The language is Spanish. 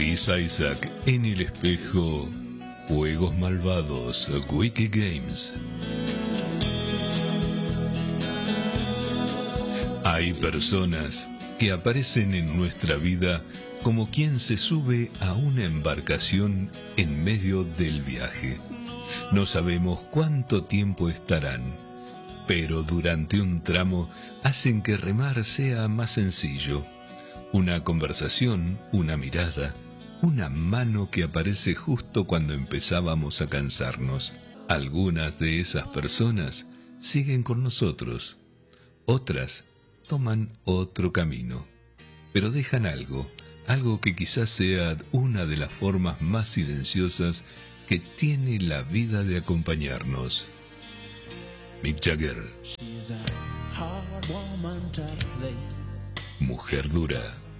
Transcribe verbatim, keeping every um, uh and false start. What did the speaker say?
Lisa Isaac en el espejo. Juegos malvados. Wiki Games. Hay personas que aparecen en nuestra vida como quien se sube a una embarcación en medio del viaje. No sabemos cuánto tiempo estarán, pero durante un tramo hacen que remar sea más sencillo. Una conversación, una mirada, una mano que aparece justo cuando empezábamos a cansarnos. Algunas de esas personas siguen con nosotros, otras toman otro camino, pero dejan algo, algo que quizás sea una de las formas más silenciosas que tiene la vida de acompañarnos. Mick Jagger. Mujer dura.